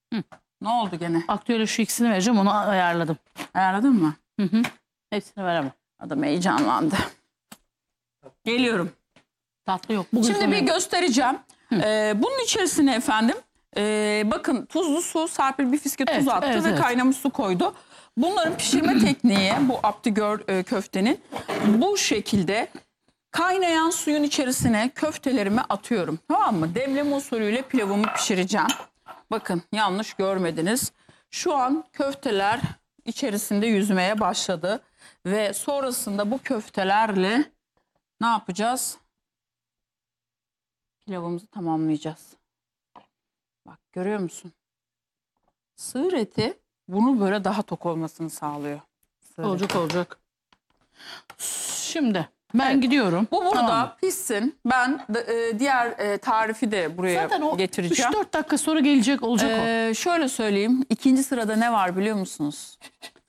Hı. Ne oldu gene? Aktöre şu ikisini vereceğim, onu ayarladım. Ayarladın mı? Hı. Hepsini veremem. Adam heyecanlandı. Geliyorum. Tatlı yok. Bugün Şimdi bir göstereceğim. Bunun içerisine efendim bakın tuzlu su, Serpil bir fiske tuz Evet, attı evet, ve evet. kaynamış su koydu. Bunların pişirme tekniği bu Aptigör köftenin bu şekilde kaynayan suyun içerisine köftelerimi atıyorum. Tamam mı? Demleme usulüyle pilavımı pişireceğim. Bakın yanlış görmediniz. Şu an köfteler içerisinde yüzmeye başladı. Ve sonrasında bu köftelerle ne yapacağız? Pilavımızı tamamlayacağız. Bak görüyor musun? Sığır eti bunu böyle daha tok olmasını sağlıyor. Sığır eti. olacak. Şimdi ben gidiyorum. Bu burada Tamam. pişsin. Ben diğer tarifi de buraya Zaten o getireceğim. 3-4 dakika sonra gelecek olacak o. Şöyle söyleyeyim. İkinci sırada ne var biliyor musunuz?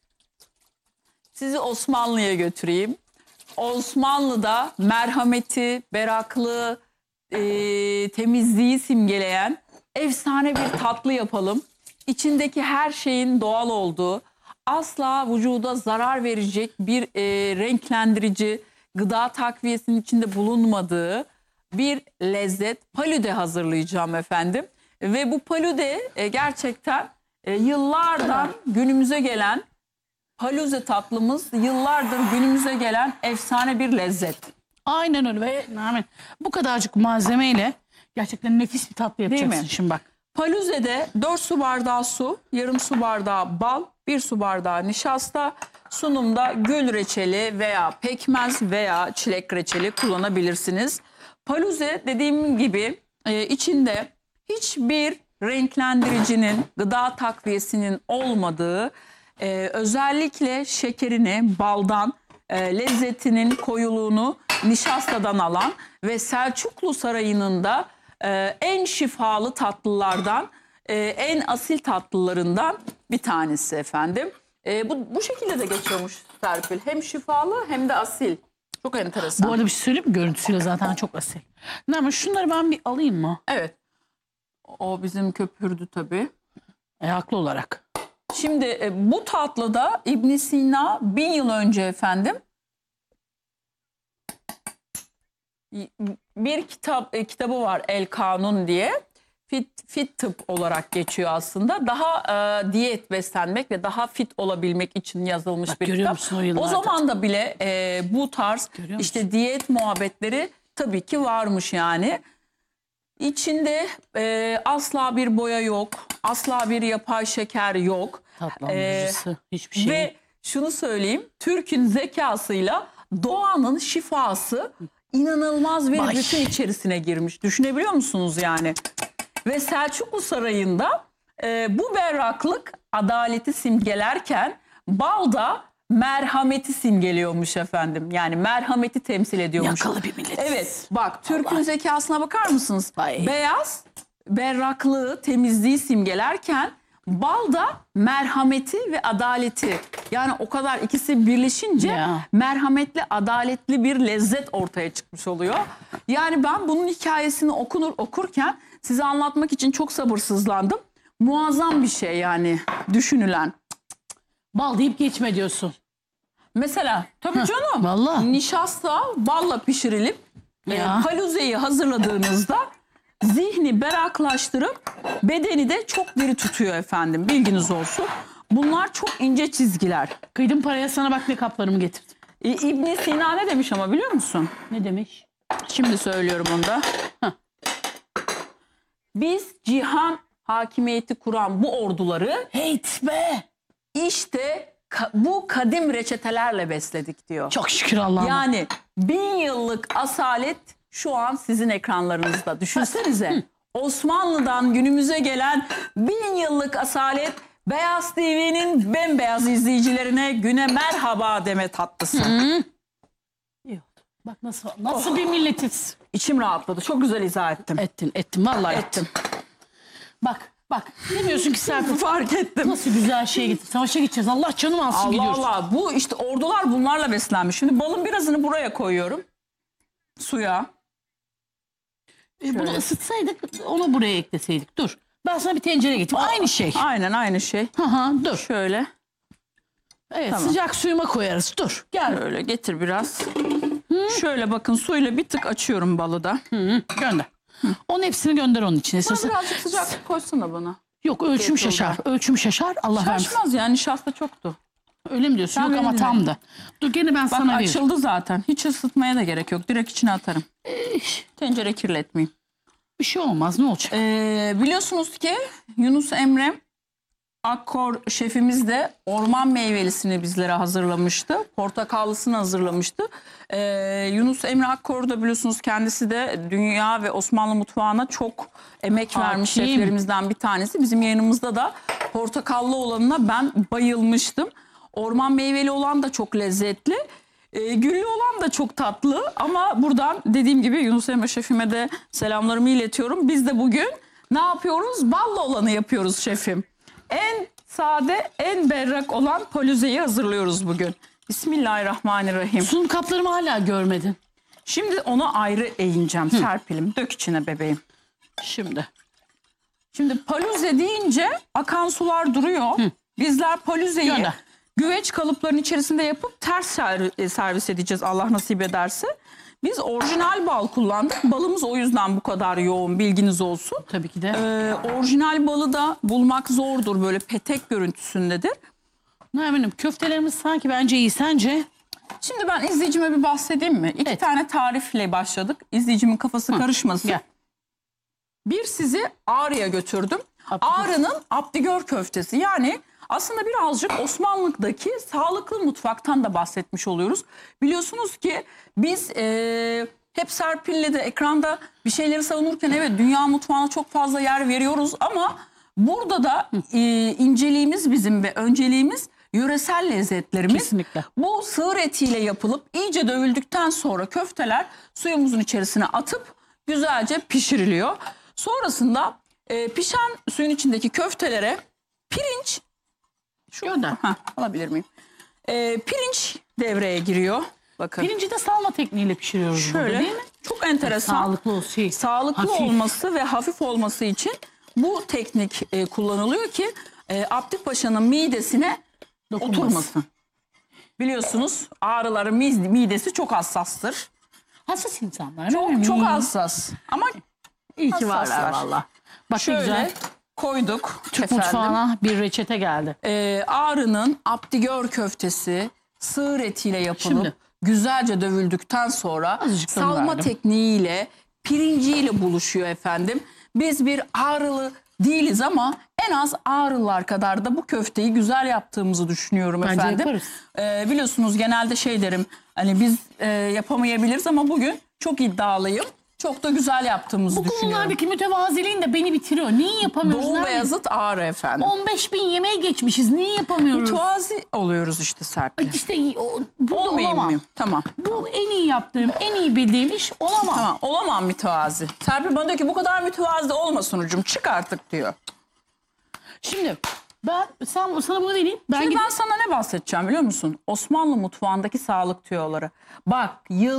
Sizi Osmanlı'ya götüreyim. Osmanlı'da merhameti, beraklı, temizliği simgeleyen efsane bir tatlı yapalım. İçindeki her şeyin doğal olduğu, asla vücuda zarar verecek bir renklendirici, gıda takviyesinin içinde bulunmadığı bir lezzet palüde hazırlayacağım efendim. Ve bu palüde gerçekten yıllardan günümüze gelen palüze tatlımız, yıllardır günümüze gelen efsane bir lezzet. Aynen öyle. Ve Nermin, bu kadarcık malzemeyle gerçekten nefis bir tatlı yapacaksın mi? şimdi bak. Palüzede 4 su bardağı su, yarım su bardağı bal, 1 su bardağı nişasta, sunumda gül reçeli veya pekmez veya çilek reçeli kullanabilirsiniz. Palüze dediğim gibi içinde hiçbir renklendiricinin, gıda takviyesinin olmadığı, özellikle şekerini baldan, lezzetinin koyuluğunu nişastadan alan ve Selçuklu Sarayı'nın da en şifalı tatlılardan, en asil tatlılarından bir tanesi efendim. Bu şekilde de geçiyormuş Serpil. Hem şifalı hem de asil. Çok enteresan. Bu arada bir şey söyleyeyim mi? Görüntüsüyle zaten çok asil. Nermin, şunları ben bir alayım mı? Evet. O bizim köpürdü tabii. Haklı olarak. Şimdi bu tatlıda İbn Sina 1000 yıl önce efendim bir kitabı var, El Kanun diye. Fit tıp olarak geçiyor aslında. Daha diyet beslenmek ve daha fit olabilmek için yazılmış Bak, bir görüyor kitap. musun o yıllarda? O zaman da bile bu tarz Görüyor işte musun? diyet muhabbetleri tabii ki varmış yani. İçinde asla bir boya yok. Asla bir yapay şeker yok. Tatlandırıcısı hiçbir şey. Ve şunu söyleyeyim. Türk'ün zekasıyla doğanın şifası inanılmaz bir Vay. bütün içerisine girmiş. Düşünebiliyor musunuz yani? Ve Selçuklu Sarayı'nda bu berraklık adaleti simgelerken bal da merhameti simgeliyormuş efendim. Yani merhameti temsil ediyormuş. Yakalı bir millet. Evet bak Türk'ün zekasına bakar mısınız? Vay. Beyaz berraklığı, temizliği simgelerken bal da merhameti ve adaleti. Yani o kadar ikisi birleşince Ya. merhametli, adaletli bir lezzet ortaya çıkmış oluyor. Yani ben bunun hikayesini okurken size anlatmak için çok sabırsızlandım. Muazzam bir şey yani düşünülen. Bal deyip geçme diyorsun. Mesela tabii canım vallahi. nişasta balla pişirilip Ya. palüzeyi hazırladığınızda zihni beraklaştırıp bedeni de çok diri tutuyor efendim. Bilginiz olsun. Bunlar çok ince çizgiler. Kıydım paraya, sana bak ne kaplarımı getirdim. İbn Sina ne demiş ama biliyor musun? Ne demiş? Şimdi söylüyorum onu da. Biz cihan hakimiyeti kuran bu orduları Heyt be. işte bu kadim reçetelerle besledik diyor. Çok şükür Allah'ım. Yani 1000 yıllık asalet şu an sizin ekranlarınızda. Düşünsenize. Osmanlı'dan günümüze gelen 1000 yıllık asalet, Beyaz TV'nin bembeyaz izleyicilerine güne merhaba deme tatlısı. İyi oldu. Bak nasıl bir milletiz. İçim rahatladı. Çok güzel izah ettim. Ettin vallahi ettin. Bak demiyorsun ki Serpil. Fark ettim. Nasıl güzel şey getir. Savaşa gideceğiz. Allah canım alsın, Allah gidiyoruz. Allah. Bu işte ordular bunlarla beslenmiş. Şimdi balın birazını buraya koyuyorum. Suya. Bunu ısıtsaydık, onu buraya ekleseydik. Dur. Ben sana bir tencere getireyim. Aynı şey. Aynen aynı şey. Dur. Şöyle. Evet, Tamam. sıcak suyuma koyarız. Dur. Gel. Şöyle getir biraz. Şöyle bakın suyla bir tık açıyorum balı da. Gönder. Onun hepsini gönder onun içine. Bana Esası- birazcık sıcak koysana bana. Yok, ölçüm Getir şaşar. Ölçüm şaşar. Allah vermesin. Şaşmaz yani nişasta çoktu. Öyle mi diyorsun? Sen Yok ama beni dinle. tam da. Dur gene ben Bak sana veririm. açıldı zaten. Hiç ısıtmaya da gerek yok. Direkt içine atarım. Tencere kirletmeyeyim. Bir şey olmaz, ne olacak? Biliyorsunuz ki Yunus Emre Akkor şefimiz de orman meyvelisini bizlere hazırlamıştı. Portakallısını hazırlamıştı. Yunus Emre Akkor da biliyorsunuz kendisi de dünya ve Osmanlı mutfağına çok emek vermiş Hakim. şeflerimizden bir tanesi. Bizim yayınımızda da portakallı olanına ben bayılmıştım. Orman meyveli olan da çok lezzetli. Güllü olan da çok tatlı ama buradan dediğim gibi Yunus Emre şefime de selamlarımı iletiyorum. Biz de bugün ne yapıyoruz? Ballı olanı yapıyoruz şefim. En sade, en berrak olan polizeyi hazırlıyoruz bugün. Bismillahirrahmanirrahim. Sunum kaplarımı hala görmedin. Şimdi onu ayrı eğineceğim Serpil'im. Dök içine bebeğim. Şimdi paluze deyince akan sular duruyor. Bizler paluzeyi Gönder. güveç kalıplarının içerisinde yapıp ters servis edeceğiz Allah nasip ederse. Biz orijinal bal kullandık. Balımız o yüzden bu kadar yoğun, bilginiz olsun. Tabii ki de. Orijinal balı da bulmak zordur. Böyle petek görüntüsündedir. Nermin'im, köftelerimiz sanki bence iyi. Sence? Şimdi ben izleyicime bir bahsedeyim mi? İki Evet. tane tarifle başladık. İzleyicimin kafası karışmasın. Gel. Bir sizi Ağrı'ya götürdüm. Abdigör. Ağrı'nın Abdigör köftesi. Yani aslında birazcık Osmanlı'daki sağlıklı mutfaktan da bahsetmiş oluyoruz. Biliyorsunuz ki biz hep Serpil'le de ekranda bir şeyleri savunurken evet dünya mutfağına çok fazla yer veriyoruz ama burada da inceliğimiz bizim ve önceliğimiz yöresel lezzetlerimiz. Kesinlikle. Bu sığır etiyle yapılıp iyice dövüldükten sonra köfteler suyumuzun içerisine atıp güzelce pişiriliyor. Sonrasında pişen suyun içindeki köftelere pirinç Gönder. alabilir miyim? Pirinç devreye giriyor. Bakın. Pirinci de salma tekniğiyle pişiriyoruz burada, Şöyle değil mi? çok enteresan. Sağlıklı olsun. Sağlıklı Hafif. olması ve hafif olması için bu teknik kullanılıyor ki Abdi Paşa'nın midesine Dokunmasın. oturmasın. Biliyorsunuz ağrıların midesi çok hassastır. Hassas insanlar. Çok hassas. Ama İyi ki varlar hassaslar. valla. Bak ne şöyle güzel. koyduk. Türk efendim. mutfağına bir reçete geldi. Ağrı'nın Abdigör köftesi sığır etiyle yapılıp Şimdi. güzelce dövüldükten sonra Azıcık salma gönderdim. tekniğiyle pirinciyle buluşuyor efendim. Biz bir Ağrılı değiliz ama en az Ağrılılar kadar da bu köfteyi güzel yaptığımızı düşünüyorum Bence efendim. yaparız. Biliyorsunuz genelde şey derim hani biz yapamayabiliriz ama bugün çok iddialıyım. Çok da güzel yaptığımızı Bu düşünüyorum. konulardaki mütevaziliğin de beni bitiriyor. Niye yapamıyoruz? Doğu Nermin? Beyazıt Ağrı efendim. 15 bin yemeğe geçmişiz. Niye yapamıyoruz? Mütevazi oluyoruz işte Serpil. İşte burada Olmayayım olamam. mıyım? Tamam. Bu en iyi yaptığım, en iyi bildiğim iş olamam. Tamam olamam mütevazi. Serpil bana diyor ki bu kadar mütevazi olma sunucum çık artık diyor. Şimdi ben sana bunu vereyim. Ben Şimdi gidip ben sana ne bahsedeceğim biliyor musun? Osmanlı mutfağındaki sağlık tüyoları. Bak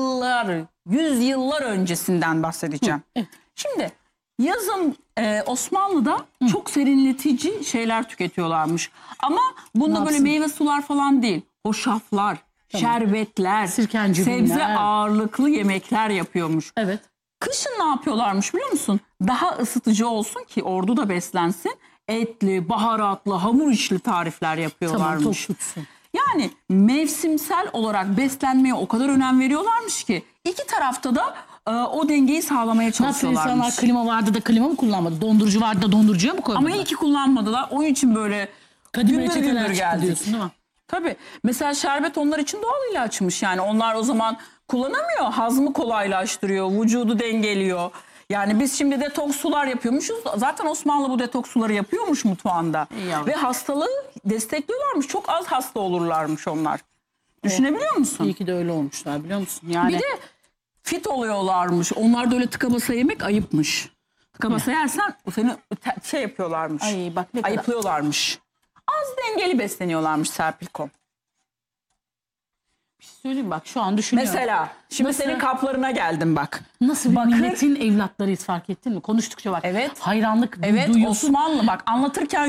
yüzyıllar öncesinden bahsedeceğim. evet. Şimdi yazın Osmanlı'da çok serinletici şeyler tüketiyorlarmış. Ama bunda böyle yapsın? meyve sular falan değil. Hoşaflar, şerbetler, Sirkencibinler. sebze ağırlıklı yemekler yapıyormuş. Evet. Kışın ne yapıyorlarmış biliyor musun? Daha ısıtıcı olsun ki ordu da beslensin. Etli, baharatlı, hamur işli tarifler Tamam, yapıyorlarmış. tok tutsun. Yani mevsimsel olarak beslenmeye o kadar önem veriyorlarmış ki iki tarafta da o dengeyi sağlamaya Nasıl insanlar çalışıyorlarmış. klima vardı da klima mı kullanmadı? Dondurucu vardı da dondurucuya mı koymadı? Ama iyi ki kullanmadılar. Onun için böyle Kadim gümbür reçeteler gümbür çıktı geldik. diyorsun değil mi? Tabii. Mesela şerbet onlar için doğal ilaçmış. Yani onlar o zaman kullanamıyor. Hazmı kolaylaştırıyor. Vücudu dengeliyor. Yani biz şimdi detoks sular yapıyormuşuz. Zaten Osmanlı bu detoks suları yapıyormuş mutfağında. İyi yavrum. Ve hastalığı destekliyorlarmış. Çok az hasta olurlarmış onlar. Düşünebiliyor musun? İyi ki de öyle olmuşlar biliyor musun? Yani Bir de fit oluyorlarmış. Onlar da öyle tıka basa yemek ayıpmış. Tıka basa yersen seni şey yapıyorlarmış. Ay bak ne kadar. Ayıplıyorlarmış. Az dengeli besleniyorlarmış Serpilkom. Bir şey söyleyeyim bak şu an düşünüyorum. Mesela şimdi Nasıl? senin kaplarına geldim bak. Nasıl bir Bakır. milletin evlatlarıyız fark ettin mi? Konuştukça bak. Evet. Hayranlık Evet duyuyorsun. Osmanlı bak anlatırken